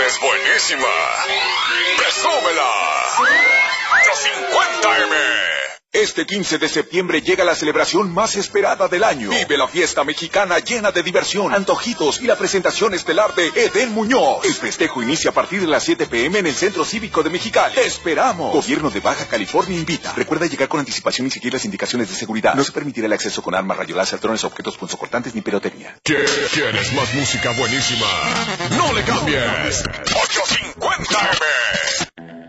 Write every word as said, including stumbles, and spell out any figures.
tienes buenísima. ¡Presúmela! cincuenta eme. Este quince de septiembre llega la celebración más esperada del año. Vive la fiesta mexicana llena de diversión, antojitos y la presentación estelar de Edén Muñoz. El festejo inicia a partir de las siete pe eme en el Centro Cívico de Mexicali. ¡Te esperamos! Gobierno de Baja California invita. Recuerda llegar con anticipación y seguir las indicaciones de seguridad. No se permitirá el acceso con armas, rayos láser, drones, objetos punzocortantes ni pirotecnia. ¿Quieres más música buenísima? ¡No le cambies! ochocientos cincuenta eme.